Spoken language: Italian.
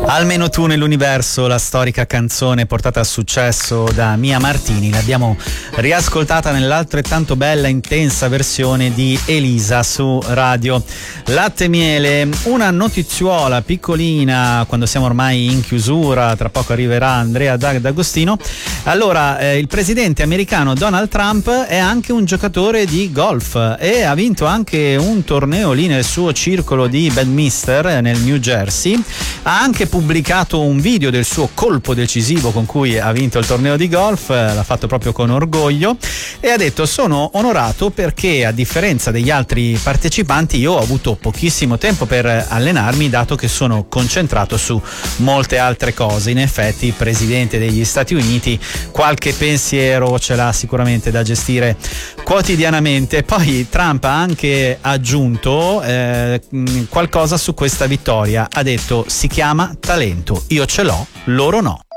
Almeno tu nell'universo, la storica canzone portata a successo da Mia Martini, l'abbiamo riascoltata nell'altrettanto bella intensa versione di Elisa su Radio Latte e Miele. Una notiziuola piccolina quando siamo ormai in chiusura, tra poco arriverà Andrea D'Agostino. Allora, il presidente americano Donald Trump è anche un giocatore di golf e ha vinto anche un torneo lì nel suo circolo di Bedminster nel New Jersey. Ha anche pubblicato un video del suo colpo decisivo con cui ha vinto il torneo di golf, l'ha fatto proprio con orgoglio e ha detto: sono onorato perché a differenza degli altri partecipanti io ho avuto pochissimo tempo per allenarmi, dato che sono concentrato su molte altre cose. In effetti il presidente degli Stati Uniti qualche pensiero ce l'ha sicuramente da gestire quotidianamente. Poi Trump ha anche aggiunto qualcosa su questa vittoria, ha detto: si chiama talento, io ce l'ho, loro no.